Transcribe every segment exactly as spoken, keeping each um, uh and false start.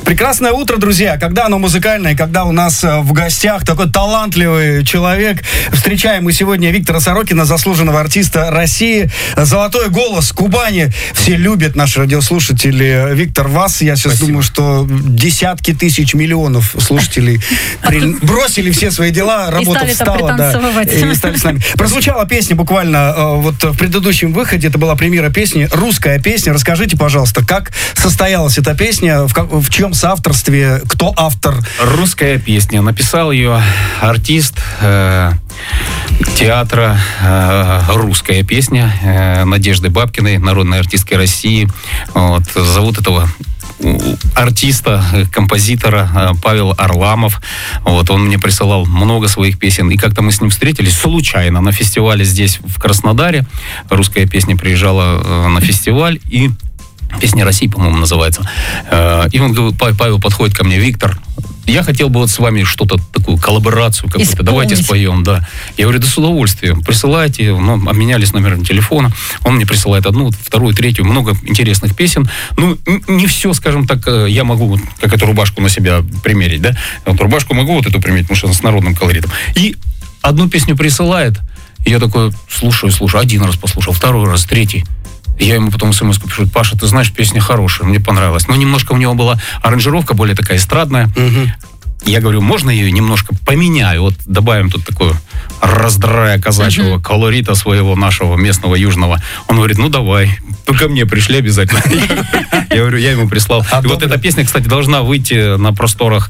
Прекрасное утро, друзья. Когда оно музыкальное, когда у нас в гостях такой талантливый человек. Встречаем мы сегодня Виктора Сорокина, заслуженного артиста России. Золотой голос Кубани. Все любят наши радиослушатели. Виктор, вас, я сейчас Спасибо. думаю, что десятки тысяч миллионов слушателей при... бросили все свои дела, работа встала. Да, и стали с нами. Прозвучала песня буквально вот в предыдущем выходе. Это была премьера песни, русская песня. Расскажите, пожалуйста, как состоялась эта песня, в, как, в чьем соавторстве, кто автор? Русская песня. Написал ее артист э, театра э, «Русская песня» э, Надежды Бабкиной, народной артисткой России. Вот, зовут этого артиста, композитора Павел Орламов. Вот, он мне присылал много своих песен. И как-то мы с ним встретились случайно на фестивале здесь, в Краснодаре. Русская песня приезжала на фестиваль, и «Песня России», по-моему, называется. И он говорит, Павел подходит ко мне: Виктор, я хотел бы вот с вами что-то, такую коллаборацию какую-то, Исполнить. давайте споем, да. Я говорю, да с удовольствием, присылайте, ну, обменялись номером телефона, он мне присылает одну, вторую, третью, много интересных песен. Ну, не все, скажем так, я могу, как эту рубашку на себя примерить, да, вот рубашку могу вот эту примерить, потому что она с народным колоритом. И одну песню присылает, и я такой, слушаю, слушаю, один раз послушал, второй раз, третий. Я ему потом смс-ку пишу: Паша, ты знаешь, песня хорошая, мне понравилась. Но немножко у него была аранжировка более такая эстрадная. Угу. Я говорю, можно ее немножко поменяю? Вот добавим тут такую раздрая казачьего uh-huh. колорита своего нашего местного южного. Он говорит, ну давай, только мне пришли обязательно. Я говорю, я ему прислал. И вот эта песня, кстати, должна выйти на просторах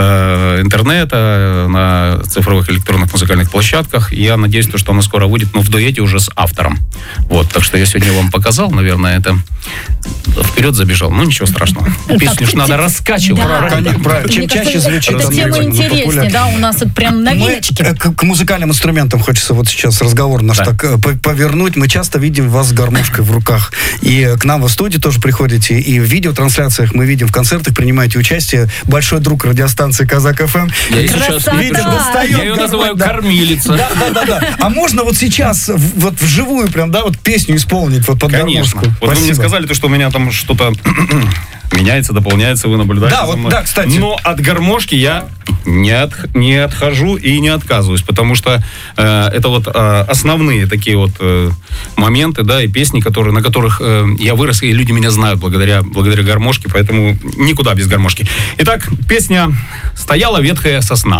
интернета, на цифровых электронных музыкальных площадках. Я надеюсь, что она скоро выйдет, но в дуэте уже с автором. Вот, так что я сегодня вам показал, наверное, это вперед забежал. Ну, ничего страшного. Песню ж надо раскачивать. Чем чаще звучит, эта тема интереснее, да, у нас это прям новиночки. Мы, к, к музыкальным инструментам хочется вот сейчас разговор наш да. так повернуть. Мы часто видим вас с гармошкой в руках. И к нам в студии тоже приходите, и в видеотрансляциях мы видим, в концертах принимаете участие. Большой друг радиостанции Казак эф эм. Я, сейчас видно, достает, я ее называю да. кормилица. Да, да, да, да. А можно вот сейчас вот вживую прям, да, вот песню исполнить вот под Конечно. гармошку? Вот Спасибо. Вы мне сказали, то, что у меня там что-то меняется, дополняется, вы наблюдаете. Да, вот, да, кстати. Но от гармошки я не, от, не отхожу и не отказываюсь, потому что э, это вот э, основные такие вот э, моменты, да, и песни, которые, на которых э, я вырос, и люди меня знают благодаря, благодаря гармошке, поэтому никуда без гармошки. Итак, песня «Стояла ветхая сосна».